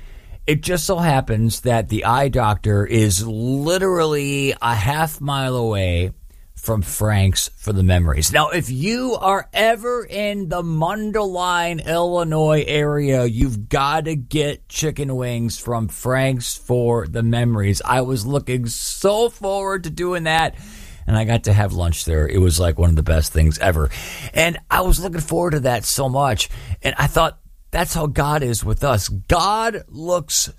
It just so happens that the eye doctor is literally a half mile away from Frank's for the Memories. Now, if you are ever in the Mundelein, Illinois area, you've got to get chicken wings from Frank's for the Memories. I was looking so forward to doing that, and I got to have lunch there. It was like one of the best things ever. And I was looking forward to that so much, and I thought, that's how God is with us. God looks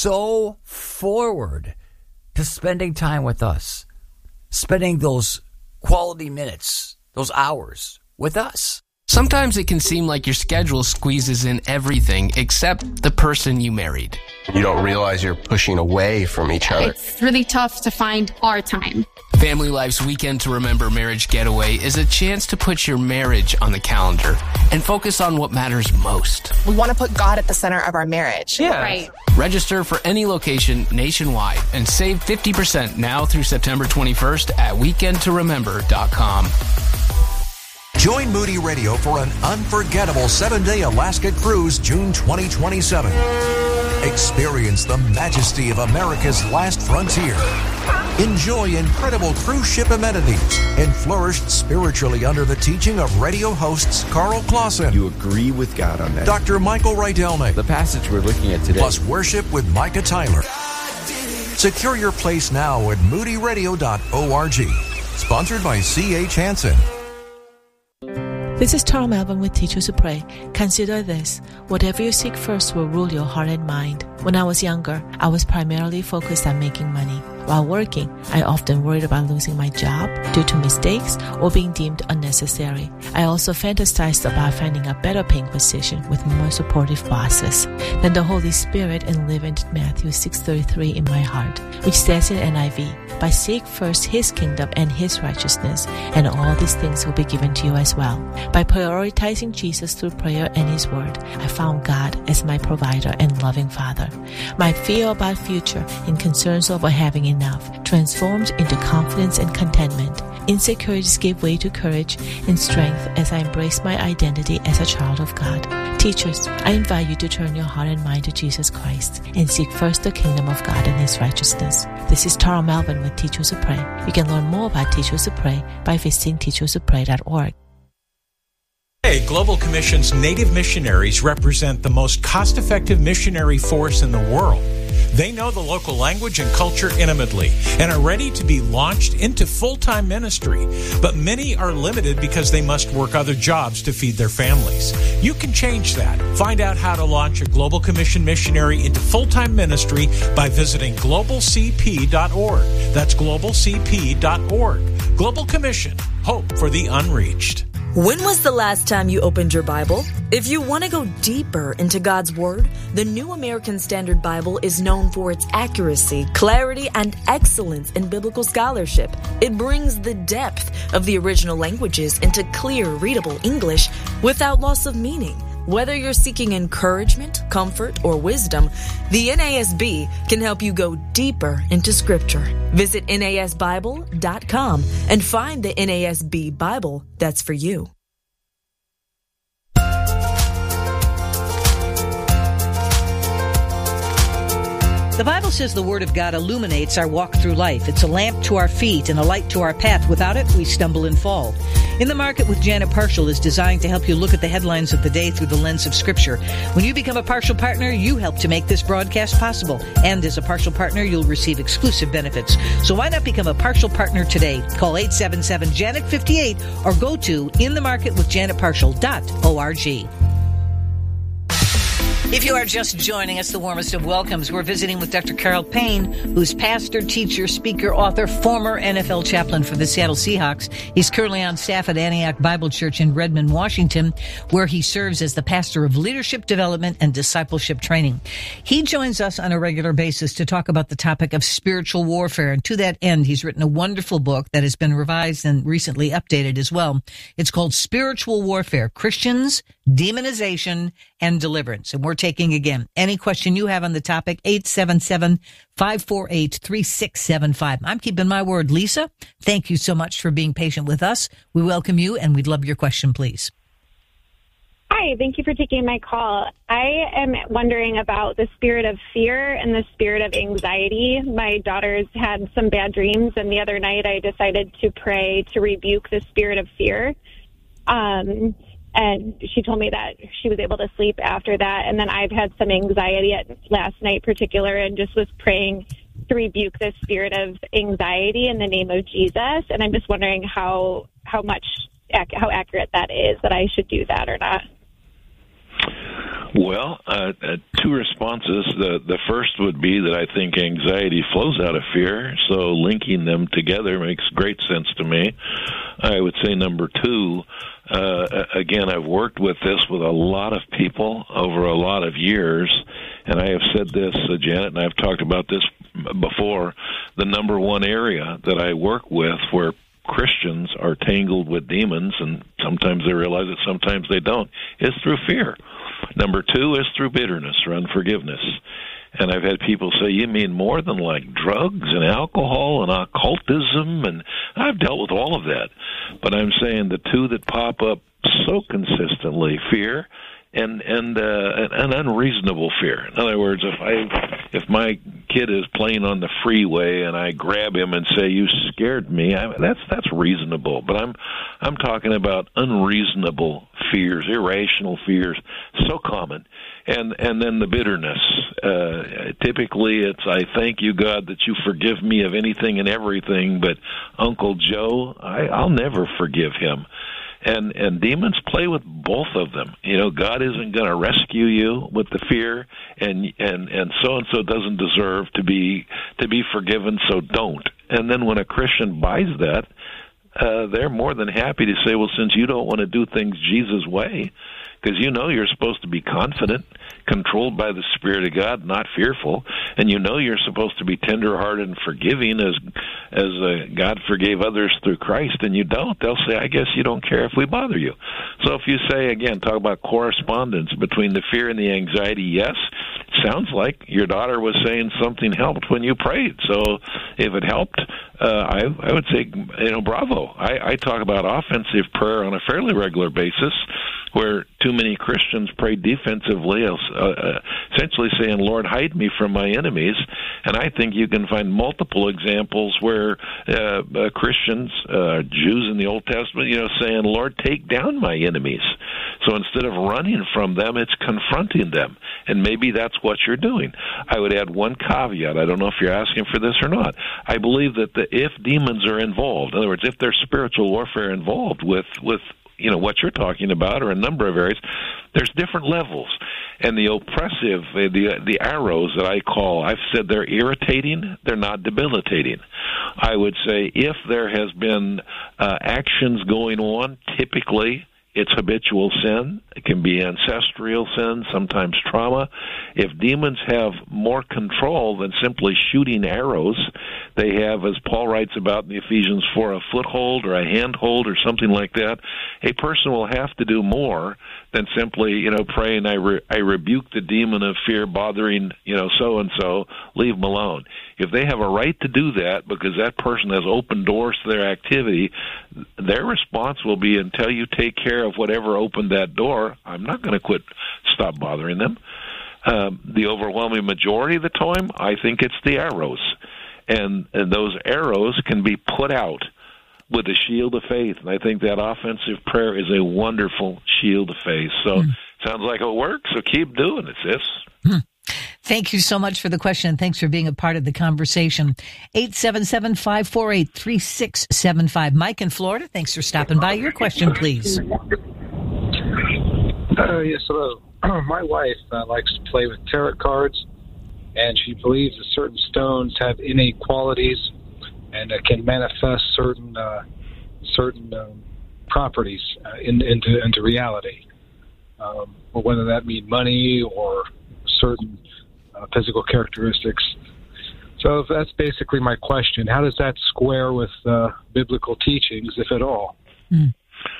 so forward to spending time with us, spending those quality minutes, those hours with us. Sometimes it can seem like your schedule squeezes in everything except the person you married. You don't realize you're pushing away from each other. It's really tough to find our time. Family Life's Weekend to Remember Marriage Getaway is a chance to put your marriage on the calendar and focus on what matters most. We want to put God at the center of our marriage. Yeah. Right. Register for any location nationwide and save fifty percent now through September twenty-first at weekend to remember dot com. Join Moody Radio for an unforgettable seven-day Alaska cruise June twenty twenty-seven. Experience the majesty of America's last frontier. Enjoy incredible cruise ship amenities and flourish spiritually under the teaching of radio hosts Carl Clausen. You agree with God on that. Doctor Michael Rydelnik. The passage we're looking at today. Plus worship with Micah Tyler. Secure your place now at moody radio dot org. Sponsored by C H Hansen. This is Tara Melvin with Teachers Who Pray. Consider this. Whatever you seek first will rule your heart and mind. When I was younger, I was primarily focused on making money. While working, I often worried about losing my job due to mistakes or being deemed unnecessary. I also fantasized about finding a better paying position with more supportive bosses. Then the Holy Spirit enlivened Matthew six thirty-three in my heart, which says in N I V, "But seek first His kingdom and His righteousness, and all these things will be given to you as well." By prioritizing Jesus through prayer and His Word, I found God as my provider and loving Father. My fear about future and concerns over having enough transformed into confidence and contentment. Insecurities gave way to courage and strength as I embraced my identity as a child of God. Teachers, I invite you to turn your heart and mind to Jesus Christ and seek first the kingdom of God and His righteousness. This is Tara Melvin with Teachers Who Pray. You can learn more about Teachers Who Pray by visiting teachers who pray dot org. Today, Global Commission's Native missionaries represent the most cost-effective missionary force in the world. They know the local language and culture intimately and are ready to be launched into full-time ministry. But many are limited because they must work other jobs to feed their families. You can change that. Find out how to launch a Global Commission missionary into full-time ministry by visiting global c p dot org. That's global c p dot org. Global Commission. Hope for the unreached. When was the last time you opened your Bible? If you want to go deeper into God's Word, the New American Standard Bible is known for its accuracy, clarity, and excellence in biblical scholarship. It brings the depth of the original languages into clear, readable English without loss of meaning. Whether you're seeking encouragement, comfort, or wisdom, the N A S B can help you go deeper into Scripture. Visit N A S Bible dot com and find the N A S B Bible that's for you. The Bible says the Word of God illuminates our walk through life. It's a lamp to our feet and a light to our path. Without it, we stumble and fall. In the Market with Janet Parshall is designed to help you look at the headlines of the day through the lens of Scripture. When you become a partial partner, you help to make this broadcast possible. And as a partial partner, you'll receive exclusive benefits. So why not become a partial partner today? Call eight seven seven, Janet fifty-eight or go to in the market with janet parshall dot org. If you are just joining us, the warmest of welcomes. We're visiting with Doctor Carl Payne, who's pastor, teacher, speaker, author, former N F L chaplain for the Seattle Seahawks. He's currently on staff at Antioch Bible Church in Redmond, Washington, where he serves as the pastor of leadership development and discipleship training. He joins us on a regular basis to talk about the topic of spiritual warfare. And to that end, he's written a wonderful book that has been revised and recently updated as well. It's called Spiritual Warfare, Christians, Demonization, and Deliverance. And we're taking, again, any question you have on the topic, eight seven seven, five four eight, three six seven five. I'm keeping my word. Lisa, thank you so much for being patient with us. We welcome you, and we'd love your question, please. Hi, thank you for taking my call. I am wondering about the spirit of fear and the spirit of anxiety. My daughter's had some bad dreams, and the other night I decided to pray to rebuke the spirit of fear. Um... And she told me that she was able to sleep after that. And then I've had some anxiety at last night in particular, and just was praying to rebuke the spirit of anxiety in the name of Jesus. And I'm just wondering how how much, how accurate that is, that I should do that or not. Well, uh, uh, two responses. The the first would be that I think anxiety flows out of fear, so linking them together makes great sense to me. I would say number two, uh, again, I've worked with this with a lot of people over a lot of years, and I have said this, uh, Janet, and I've talked about this before, the number one area that I work with where Christians are tangled with demons, and sometimes they realize it, sometimes they don't, is through fear. Number two is through bitterness or unforgiveness. And I've had people say, you mean more than like drugs and alcohol and occultism? And I've dealt with all of that. But I'm saying the two that pop up so consistently, fear and and uh, an unreasonable fear. In other words, if I if my kid is playing on the freeway and I grab him and say, you scared me, I, that's that's reasonable. But I'm I'm talking about unreasonable fears, irrational fears, so common. And and then the bitterness. Uh, typically, it's I thank you, God, that you forgive me of anything and everything, but Uncle Joe, I, I'll never forgive him. And and demons play with both of them. You know, God isn't going to rescue you with the fear, and and and so and so doesn't deserve to be to be forgiven, so don't. And then when a Christian buys that, uh, they're more than happy to say, well, since you don't want to do things Jesus' way, because you know you're supposed to be confident, controlled by the Spirit of God, not fearful, and you know you're supposed to be tender-hearted and forgiving as as uh, God forgave others through Christ, and you don't. They'll say, I guess you don't care if we bother you. So if you say, again, talk about correspondence between the fear and the anxiety, yes, it sounds like your daughter was saying something helped when you prayed. So if it helped, uh, I, I would say, you know, bravo. I, I talk about offensive prayer on a fairly regular basis, where too many Christians pray defensively, uh, essentially saying, Lord, hide me from my enemies. And I think you can find multiple examples where uh, uh, Christians, uh, Jews in the Old Testament, you know, saying, Lord, take down my enemies. So instead of running from them, it's confronting them. And maybe that's what you're doing. I would add one caveat. I don't know if you're asking for this or not. I believe that the, if demons are involved, in other words, if there's spiritual warfare involved with, with you know, what you're talking about, or a number of areas, there's different levels. And the oppressive, the the arrows that I call, I've said they're irritating, they're not debilitating. I would say if there has been uh, actions going on, typically it's habitual sin. It can be ancestral sin, sometimes trauma. If demons have more control than simply shooting arrows, they have, as Paul writes about in Ephesians four, a foothold or a handhold or something like that. A person will have to do more than simply, you know, praying, I, re- I rebuke the demon of fear bothering, you know, so-and-so, leave them alone. If they have a right to do that because that person has opened doors to their activity, their response will be, until you take care of whatever opened that door, I'm not going to quit, stop bothering them. Um, the overwhelming majority of the time, I think it's the arrows. And, and those arrows can be put out with a shield of faith. And I think that offensive prayer is a wonderful shield of faith. So mm. sounds like it works, so keep doing it, sis. Mm. Thank you so much for the question, and thanks for being a part of the conversation. eight seven seven, five four eight, three six seven five. Mike in Florida, thanks for stopping by. Your question, please. Uh, yes, hello. My wife uh, likes to play with tarot cards, and she believes that certain stones have innate qualities and uh, can manifest certain uh, certain um, properties uh, in, into into reality. Um, or whether that mean money or certain uh, physical characteristics. So that's basically my question. How does that square with uh, biblical teachings, if at all? Mm.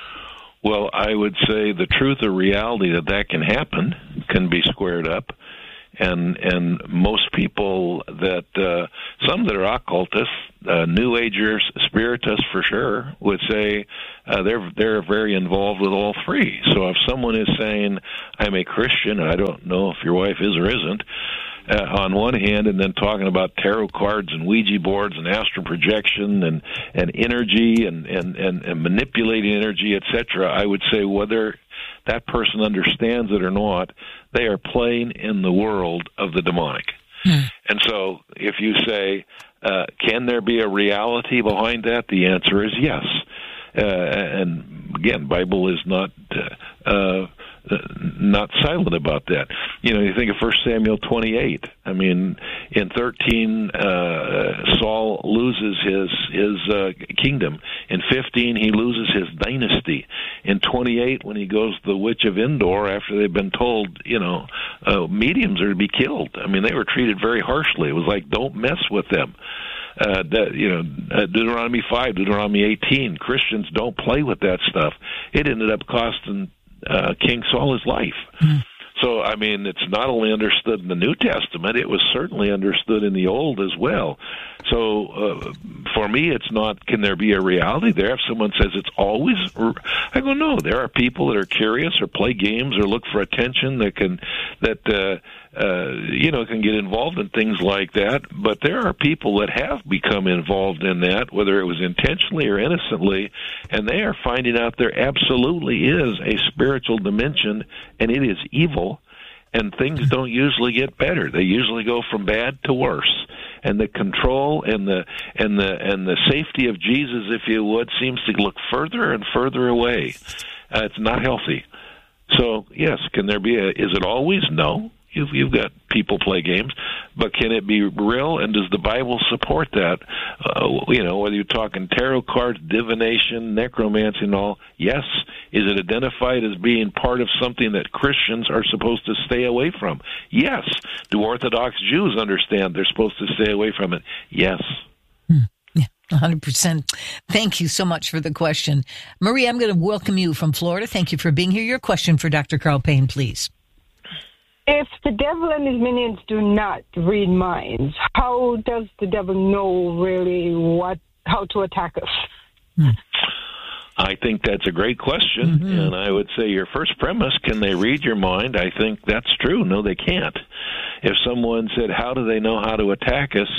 Well, I would say the truth or reality that that can happen can be squared up. And and most people that, uh, some that are occultists, uh, New Agers, Spiritists for sure, would say uh, they're they're very involved with all three. So if someone is saying, I'm a Christian, and I don't know if your wife is or isn't, uh, on one hand, and then talking about tarot cards and Ouija boards and astral projection and, and energy and, and, and, and manipulating energy, et cetera, I would say whether that person understands it or not, they are playing in the world of the demonic. Hmm. And so if you say, uh, can there be a reality behind that? The answer is yes. Uh, and again, Bible is not uh, uh, not silent about that. You know, you think of First Samuel twenty-eight. I mean, in thirteen, uh, Saul loses his his uh, kingdom. In fifteen, he loses his dynasty. In twenty-eight, when he goes to the Witch of Endor after they've been told, you know, uh, mediums are to be killed. I mean, they were treated very harshly. It was like, don't mess with them. Uh, that, you know, uh, Deuteronomy five, Deuteronomy eighteen, Christians don't play with that stuff. It ended up costing uh, King Saul his life. Mm. So, I mean, it's not only understood in the New Testament, it was certainly understood in the Old as well. So, uh, for me, it's not, can there be a reality there? If someone says it's always, I go, no, there are people that are curious or play games or look for attention that can, that, uh, uh, you know, can get involved in things like that. But there are people that have become involved in that, whether it was intentionally or innocently, and they are finding out there absolutely is a spiritual dimension, and it is evil. And things don't usually get better; they usually go from bad to worse. And the control and the and the and the safety of Jesus, if you would, seems to look further and further away. Uh, it's not healthy. So, yes, can there be a? Is it always? No. You've, you've got people play games, but can it be real? And does the Bible support that? Uh, you know, whether you're talking tarot cards, divination, necromancy, and all. Yes. Is it identified as being part of something that Christians are supposed to stay away from? Yes. Do Orthodox Jews understand they're supposed to stay away from it? Yes. Hmm. Yeah, one hundred percent. Thank you so much for the question. Marie, I'm going to welcome you from Florida. Thank you for being here. Your question for Doctor Carl Payne, please. If the devil and his minions do not read minds, how does the devil know really what how to attack us? Hmm. I think that's a great question, mm-hmm. and I would say your first premise, can they read your mind? I think that's true. No, they can't. If someone said, how do they know how to attack us?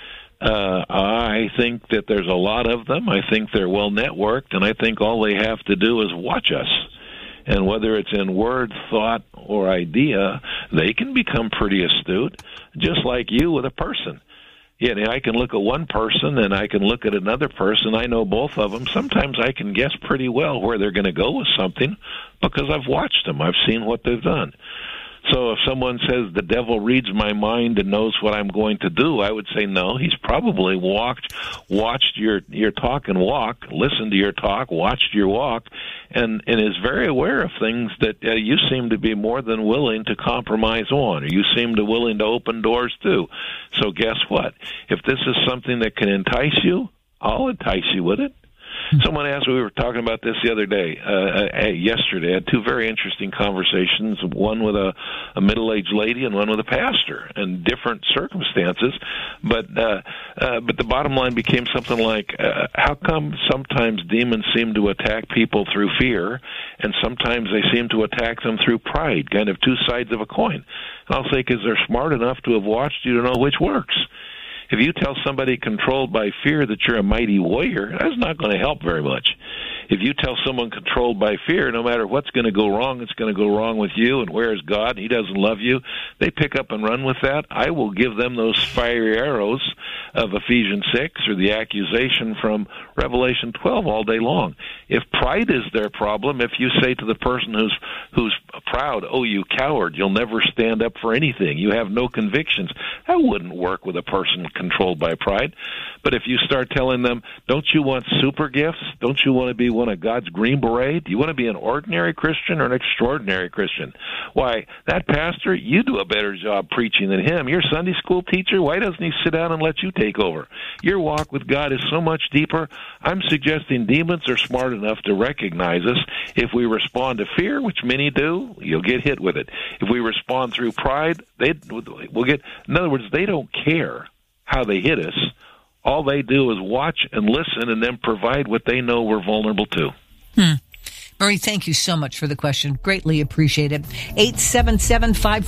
Uh, I think that there's a lot of them. I think they're well networked, and I think all they have to do is watch us. And whether it's in word, thought, or idea, they can become pretty astute, just like you with a person. Yeah, I can look at one person and I can look at another person. I know both of them. Sometimes I can guess pretty well where they're going to go with something because I've watched them. I've seen what they've done. So if someone says the devil reads my mind and knows what I'm going to do, I would say no. He's probably walked, watched your your talk and walk, listened to your talk, watched your walk, and, and is very aware of things that uh, you seem to be more than willing to compromise on, or you seem to willing to open doors to. So guess what? If this is something that can entice you, I'll entice you with it. Someone asked me, we were talking about this the other day, uh, yesterday. I had two very interesting conversations, one with a, a middle-aged lady and one with a pastor, and different circumstances. But uh, uh, but the bottom line became something like, uh, how come sometimes demons seem to attack people through fear, and sometimes they seem to attack them through pride, kind of two sides of a coin? And I'll say, because they're smart enough to have watched you to know which works. If you tell somebody controlled by fear that you're a mighty warrior, that's not going to help very much. If you tell someone controlled by fear, no matter what's going to go wrong, it's going to go wrong with you, and where is God? He doesn't love you. They pick up and run with that. I will give them those fiery arrows of Ephesians six or the accusation from Revelation twelve all day long. If pride is their problem, if you say to the person who's who's proud, oh, you coward, you'll never stand up for anything, you have no convictions, that wouldn't work with a person controlled by pride. But if you start telling them, don't you want super gifts? Don't you want to be one of God's Green Beret? Do you want to be an ordinary Christian or an extraordinary Christian? Why, that pastor, you do a better job preaching than him. Your Sunday school teacher, why doesn't he sit down and let you take over? Your walk with God is so much deeper. I'm suggesting demons are smart enough to recognize us. If we respond to fear, which many do, you'll get hit with it. If we respond through pride, they will get, in other words, they don't care how they hit us. All they do is watch and listen and then provide what they know we're vulnerable to. Hmm. Murray, thank you so much for the question. Greatly appreciate it. eight seven seven, five